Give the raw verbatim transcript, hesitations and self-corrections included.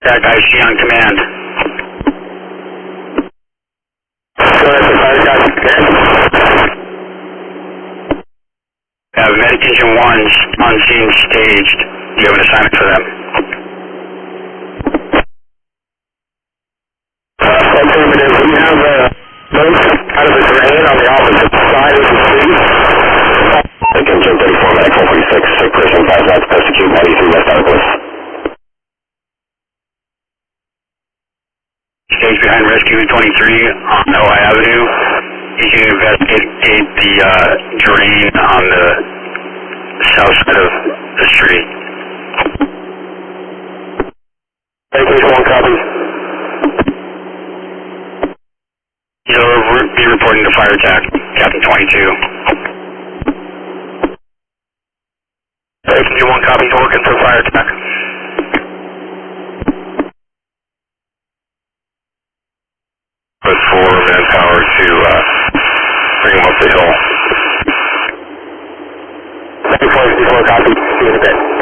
That I C on command. Go ahead, the fire guys. Uh, Medic Engine one's on scene staged. Do you have an assignment for them? Uh, affirmative. We have a note out of the drain on the opposite side of the street. Medic Engine thirty-four, Medic four forty-six, Christian five knots, persecute ninety-three West Douglas. Stage behind Rescue twenty-three on O I Avenue. You can investigate the uh, drain on the south side of the street. Medic one copy. You'll be reporting to fire attack, Captain twenty-two. Medic one copy, working for fire attack. With four manpower to uh, bring them up the hill. thirty-four, copy. See you in a bit.